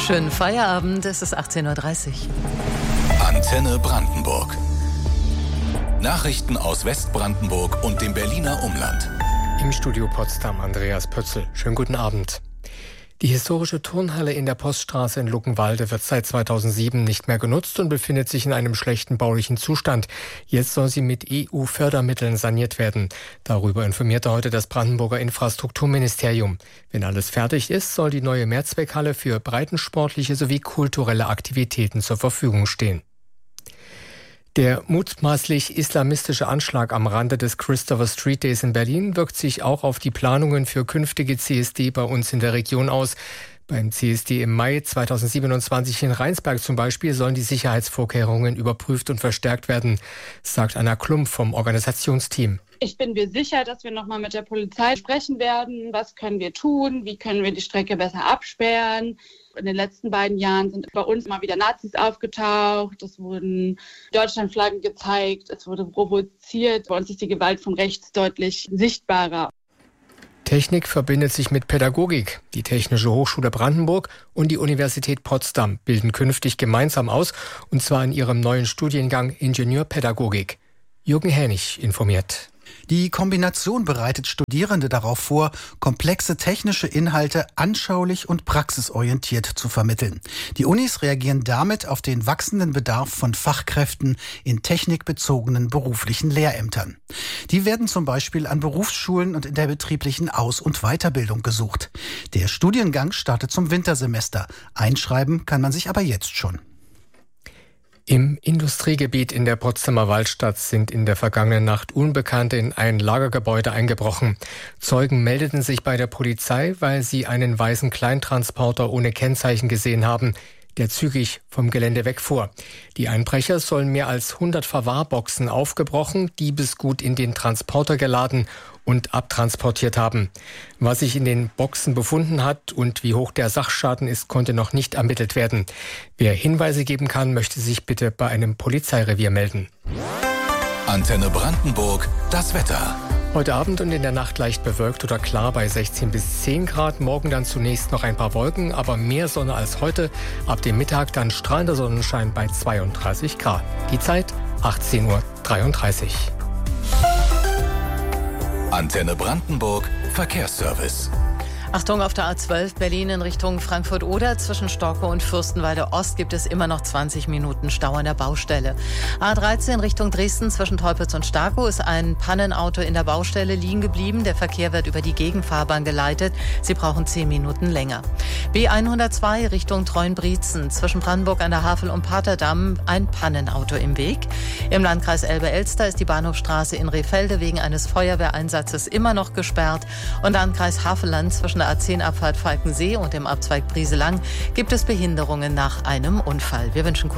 Schönen Feierabend, es ist 18.30 Uhr. Antenne Brandenburg. Nachrichten aus Westbrandenburg und dem Berliner Umland. Im Studio Potsdam Andreas Pötzl. Schönen guten Abend. Die historische Turnhalle in der Poststraße in Luckenwalde wird seit 2007 nicht mehr genutzt und befindet sich in einem schlechten baulichen Zustand. Jetzt soll sie mit EU-Fördermitteln saniert werden. Darüber informierte heute das Brandenburger Infrastrukturministerium. Wenn alles fertig ist, soll die neue Mehrzweckhalle für breitensportliche sowie kulturelle Aktivitäten zur Verfügung stehen. Der mutmaßlich islamistische Anschlag am Rande des Christopher Street Days in Berlin wirkt sich auch auf die Planungen für künftige CSD bei uns in der Region aus. Beim CSD im Mai 2027 in Rheinsberg zum Beispiel sollen die Sicherheitsvorkehrungen überprüft und verstärkt werden, sagt Anna Klump vom Organisationsteam. Ich bin mir sicher, dass wir nochmal mit der Polizei sprechen werden. Was können wir tun? Wie können wir die Strecke besser absperren? In den letzten beiden Jahren sind bei uns immer wieder Nazis aufgetaucht. Es wurden Deutschlandflaggen gezeigt. Es wurde provoziert. Bei uns ist die Gewalt von rechts deutlich sichtbarer. Technik verbindet sich mit Pädagogik. Die Technische Hochschule Brandenburg und die Universität Potsdam bilden künftig gemeinsam aus, und zwar in ihrem neuen Studiengang Ingenieurpädagogik. Jürgen Hänig informiert. Die Kombination bereitet Studierende darauf vor, komplexe technische Inhalte anschaulich und praxisorientiert zu vermitteln. Die Unis reagieren damit auf den wachsenden Bedarf von Fachkräften in technikbezogenen beruflichen Lehrämtern. Die werden zum Beispiel an Berufsschulen und in der betrieblichen Aus- und Weiterbildung gesucht. Der Studiengang startet zum Wintersemester. Einschreiben kann man sich aber jetzt schon. Im Industriegebiet in der Potsdamer Waldstadt sind in der vergangenen Nacht Unbekannte in ein Lagergebäude eingebrochen. Zeugen meldeten sich bei der Polizei, weil sie einen weißen Kleintransporter ohne Kennzeichen gesehen haben, der zügig vom Gelände wegfuhr. Die Einbrecher sollen mehr als 100 Verwahrboxen aufgebrochen, Diebesgut in den Transporter geladen und abtransportiert haben. Was sich in den Boxen befunden hat und wie hoch der Sachschaden ist, konnte noch nicht ermittelt werden. Wer Hinweise geben kann, möchte sich bitte bei einem Polizeirevier melden. Antenne Brandenburg, das Wetter. Heute Abend und in der Nacht leicht bewölkt oder klar bei 16 bis 10 Grad. Morgen dann zunächst noch ein paar Wolken, aber mehr Sonne als heute. Ab dem Mittag dann strahlender Sonnenschein bei 32 Grad. Die Zeit 18.33 Uhr. Antenne Brandenburg, Verkehrsservice. Achtung, auf der A12 Berlin in Richtung Frankfurt-Oder zwischen Storkow und Fürstenwalde Ost gibt es immer noch 20 Minuten Stau an der Baustelle. A13 Richtung Dresden zwischen Teupitz und Starkow ist ein Pannenauto in der Baustelle liegen geblieben. Der Verkehr wird über die Gegenfahrbahn geleitet. Sie brauchen 10 Minuten länger. B102 Richtung Treuenbrietzen zwischen Brandenburg an der Havel und Paterdamm ein Pannenauto im Weg. Im Landkreis Elbe-Elster ist die Bahnhofstraße in Rehfelde wegen eines Feuerwehreinsatzes immer noch gesperrt. Und Landkreis Havelland zwischen der A10-Abfahrt Falkensee und dem Abzweig Brieselang gibt es Behinderungen nach einem Unfall. Wir wünschen